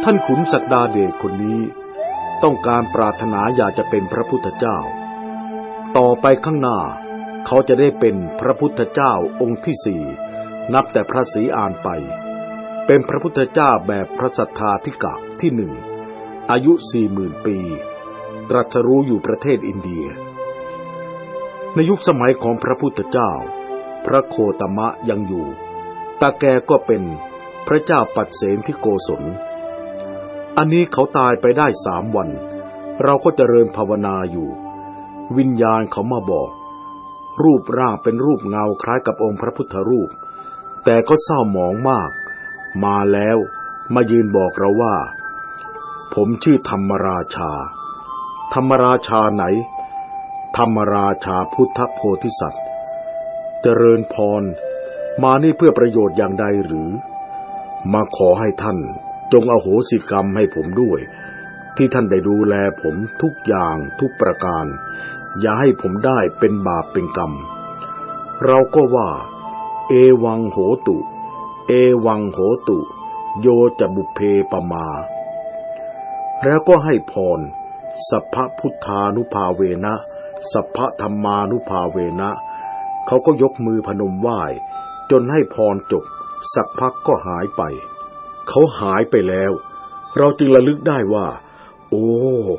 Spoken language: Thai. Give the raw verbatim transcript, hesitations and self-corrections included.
ท่านขุนศักดาเดชคนนี้ต้องการปรารถนาอยากจะเป็นพระพุทธเจ้าต่อไปข้างหน้าเขาจะได้เป็นพระพุทธเจ้าองค์ที่สี่นับแต่พระศรีอานไปเป็นพระพุทธเจ้าแบบพระสัทธาธิกะที่หนึ่งอายุสี่หมื่นปีตรัสรู้อยู่ประเทศอินเดียในยุคสมัยของพระพุทธเจ้าพระโคตมะยังอยู่ตาแกก็เป็นพระเจ้าปัดเสนที่โกศลอันนี้เขาตายไปได้สามวันเราก็เจริญภาวนาอยู่วิญญาณเขามาบอกรูปร่างเป็นรูปเงาคล้ายกับองค์พระพุทธรูปแต่ก็เศร้าหมองมากมาแล้วมายืนบอกเราว่าผมชื่อธรรมราชาธรรมราชาไหนธรรมราชาพุทธโพธิสัตว์เจริญพรมานี่เพื่อประโยชน์อย่างใดหรือมาขอให้ท่านจงอโหสิกรรมให้ผมด้วยที่ท่านได้ดูแลผมทุกอย่างทุกประการอย่าให้ผมได้เป็นบาปเป็นกรรมเราก็ว่าเอวังโหตุเอวังโหตุโยจะบุพเพปมาแล้วก็ให้พรสัพพพุทธานุภาเวนะสัพพธรรมานุภาเวนะเขาก็ยกมือพนมไหว้จนให้พรจบสักพักก็หายไปเขาหายไปแล้วเราจึงระลึกได้ว่าโอ้